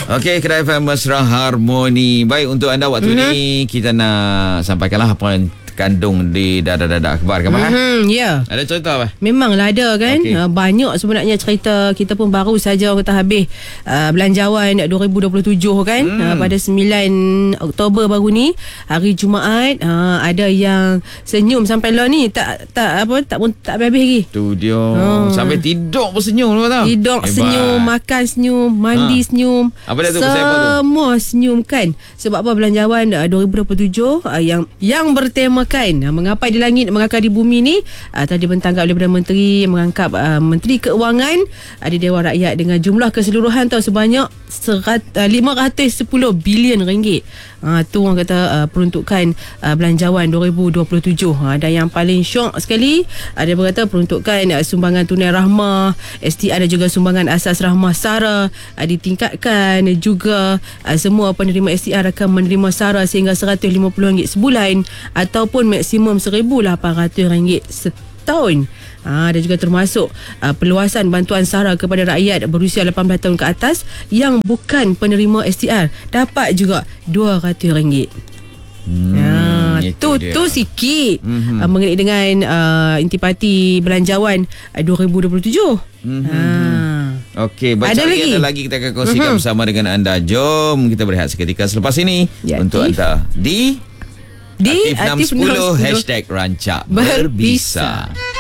Okey, Kedai FM Mesra Harmoni. Baik, untuk anda waktu ni kita nak sampaikanlah apa yang kandung di Dada Akhbar kan, Ya. Ada cerita apa? Memanglah ada kan. Okey. Banyak sebenarnya cerita. Kita pun baru saja kata habis belanjawan 2027 kan. Pada 9 Oktober baru ni, hari Jumaat. Ada yang senyum sampai lah ni tak habis lagi. Tu dia. Sampai tidur pun senyum tau. Tidur senyum, makan senyum, mandi senyum. Apa dia tu? Pasal apa tu? Semua senyum kan. Sebab apa, belanjawan 2027 yang bertemakan mengapa di langit, mengapa di bumi ni tadi bentangkap oleh Perdana Menteri, mengangkat Menteri Keuangan di Dewan Rakyat dengan jumlah keseluruhan sebanyak 510 bilion ringgit. Tu orang kata peruntukan belanjawan 2027. Dan yang paling syok sekali, dia berkata peruntukan sumbangan tunai rahmah, STR dan juga sumbangan asas rahmah SARA ditingkatkan juga. Semua penerima STR akan menerima SARA sehingga RM150 sebulan ataupun maksimum RM1,800 setahun. Dan juga termasuk perluasan bantuan SARA kepada rakyat berusia 18 tahun ke atas yang bukan penerima STR dapat juga RM200. Tu sikit mengenai dengan intipati belanjawan 2027. Okey, Ada lagi kita akan kongsikan bersama dengan anda. Jom kita berehat seketika selepas ini untuk anda di Aktif 610 #Rancak Berbisa.